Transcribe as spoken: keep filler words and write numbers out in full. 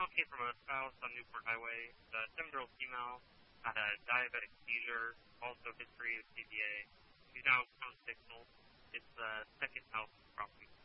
call came from a spouse on Newport Highway. The seven-year-old female had a diabetic seizure, also history of C V A. She's now stable. It's the second house property.